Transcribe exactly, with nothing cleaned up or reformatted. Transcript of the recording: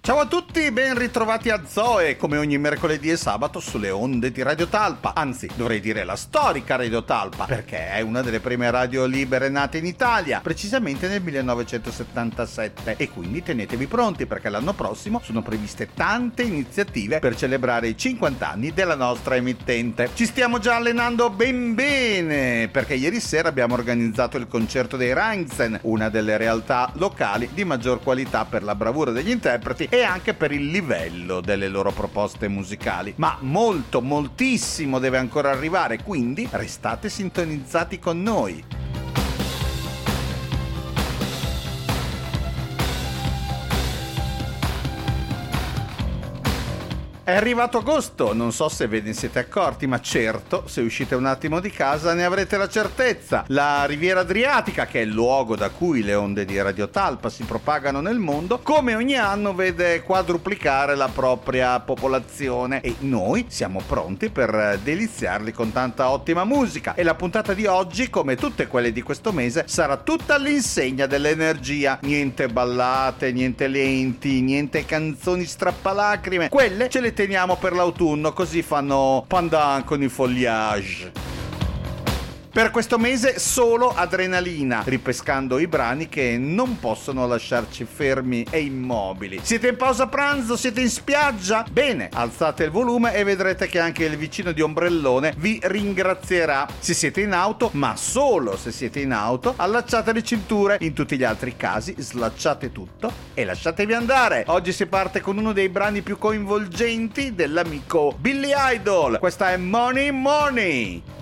Ciao a tutti, ben ritrovati a Zoe, come ogni mercoledì e sabato sulle onde di Radio Talpa. Anzi, dovrei dire la storica Radio Talpa, perché è una delle prime radio libere nate in Italia, precisamente nel millenovecentosettantasette. E quindi tenetevi pronti, perché l'anno prossimo sono previste tante iniziative per celebrare i cinquanta anni della nostra emittente. Ci stiamo già allenando ben bene, perché ieri sera abbiamo organizzato il concerto dei Rheinzen, una delle realtà locali di maggior qualità per la bravura degli interpreti e anche per il livello delle loro proposte musicali. Ma molto, moltissimo deve ancora arrivare, quindi restate sintonizzati con noi. È arrivato agosto, non so se ve ne siete accorti, ma certo, se uscite un attimo di casa ne avrete la certezza. La Riviera Adriatica, che è il luogo da cui le onde di Radio Talpa si propagano nel mondo, come ogni anno vede quadruplicare la propria popolazione e noi siamo pronti per deliziarli con tanta ottima musica. E la puntata di oggi, come tutte quelle di questo mese, sarà tutta all'insegna dell'energia. Niente ballate, niente lenti, niente canzoni strappalacrime. Quelle ce le teniamo per l'autunno, così fanno pandan con il foliage. Per questo mese solo adrenalina, ripescando i brani che non possono lasciarci fermi e immobili. Siete in pausa pranzo? Siete in spiaggia? Bene, alzate il volume e vedrete che anche il vicino di ombrellone vi ringrazierà. Se siete in auto, ma solo se siete in auto, allacciate le cinture. In tutti gli altri casi slacciate tutto e lasciatevi andare. Oggi si parte con uno dei brani più coinvolgenti dell'amico Billy Idol. Questa è Money Money.